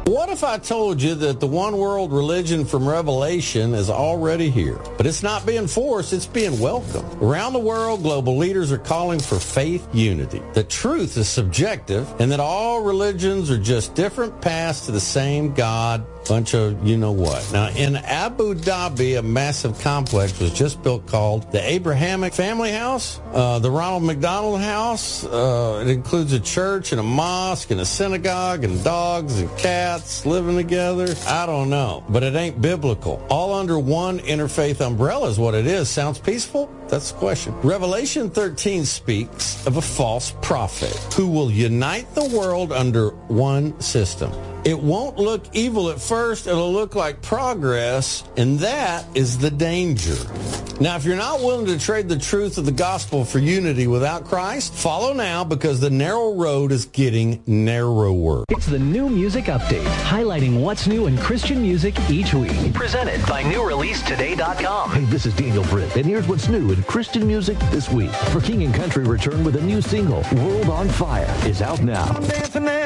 What if I told you that the one world religion from Revelation is already here? But it's not being forced, it's being welcomed. Around the world, global leaders are calling for faith unity. The truth is subjective, and that all religions are just different paths to the same God. Bunch of you-know-what. Now, in Abu Dhabi, a massive complex was just built called the Abrahamic Family House, the Ronald McDonald House. It includes a church and a mosque and a synagogue and dogs and cats living together. I don't know, but it ain't biblical. All under one interfaith umbrella is what it is. Sounds peaceful? That's the question. Revelation 13 speaks of a false prophet who will unite the world under one system. It won't look evil at first. It'll look like progress, and that is the danger. Now, if you're not willing to trade the truth of the gospel for unity without Christ, follow now, because the narrow road is getting narrower. It's the New Music Update, highlighting what's new in Christian music each week. Presented by NewReleaseToday.com. Hey, this is Daniel Britt, and here's what's new in Christian music this week. For King & Country returned with a new single, World on Fire, is out now.